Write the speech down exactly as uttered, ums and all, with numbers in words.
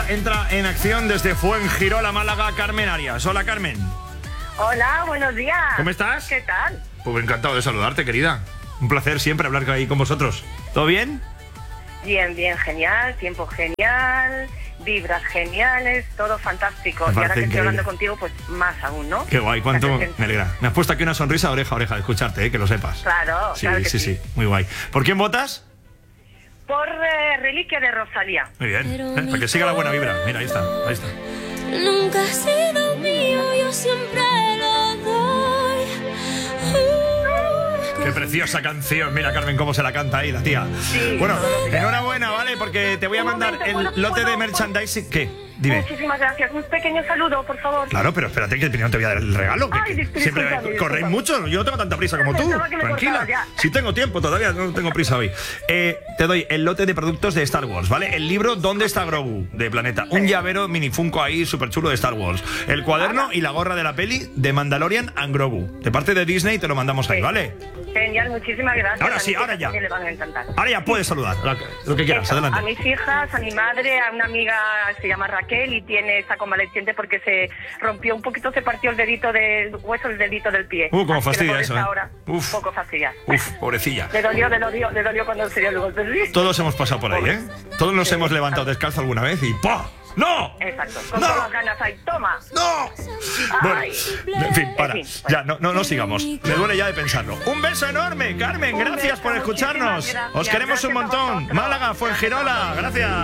ahora entra en acción desde Fuengirola, Málaga, Carmen Arias. Hola, Carmen. Hola, buenos días. ¿Cómo estás? ¿Qué tal? Pues encantado de saludarte, querida. Un placer siempre hablar ahí con vosotros. ¿Todo bien? Bien, bien, genial, tiempo genial, vibras geniales, todo fantástico. Y ahora que estoy hablando contigo, pues más aún, ¿no? Qué guay, cuánto me alegra. Me has puesto aquí una sonrisa oreja a oreja de escucharte, ¿eh? Que lo sepas. Claro, sí, claro que sí, sí, sí, muy guay. ¿Por quién votas? Por eh, Reliquia de Rosalía. Muy bien, ¿eh? Para que siga la buena vibra. Mira, ahí está, ahí está. Nunca ha sido mío, yo siempre lo doy. Uh, Qué preciosa canción. Mira, Carmen, cómo se la canta ahí la tía. Sí. Bueno, enhorabuena, ¿vale? Porque te voy a Un mandar momento, el ¿puedo- lote de puedo- merchandising. ¿Qué? Dime. Muchísimas gracias. Un pequeño saludo, por favor. Claro, pero espérate que primero te voy a dar el regalo. Que, Ay, que disculpa, siempre disculpa, corréis disculpa. mucho. Yo no tengo tanta prisa como tú. Pensaba que me Tranquila. cortaba ya. Si tengo tiempo todavía, no tengo prisa hoy. Eh, te doy el lote de productos de Star Wars, ¿vale? El libro ¿Dónde está Grogu? De Planeta. Un llavero mini Funko ahí súper chulo de Star Wars. El cuaderno y la gorra de la peli de Mandalorian and Grogu. De parte de Disney te lo mandamos ahí, ¿vale? Genial, muchísimas gracias. Ahora A sí, mis ahora hijas ya. también le van a encantar. Ahora ya puedes saludar. Lo que quieras, Eso, adelante. a mis hijas, a mi madre, a una amiga se llama Raquel y tiene esta convaleciente porque se rompió un poquito, se partió el dedito del hueso, el dedito del pie. Uh, cómo Así que fastidia la pobre eso, está ¿eh? ahora Uf. un poco fastidia. Uf, pobrecilla. Le dolió, le dolió, le dolió cuando se dio el golpe. Todos hemos pasado por ahí, ¿eh? Todos nos hemos levantado descalzo alguna vez y ¡pah! ¡No! Exacto, con ¡No! todas las ganas ahí, toma. ¡No! Bueno, Ay. en fin, para. En fin, Ya, no, no, no sigamos. Me duele ya de pensarlo. Un beso enorme, Carmen. Un Gracias beso, por escucharnos. muchísimas Os gracias. queremos un Gracias a montón. vosotros. Málaga, Fuengirola. Gracias.